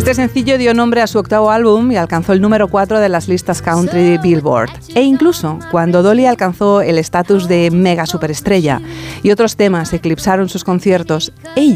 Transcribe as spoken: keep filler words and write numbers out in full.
Este sencillo dio nombre a su octavo álbum y alcanzó el número cuatro de las listas country Billboard. E incluso cuando Dolly alcanzó el estatus de mega superestrella y otros temas eclipsaron sus conciertos, ella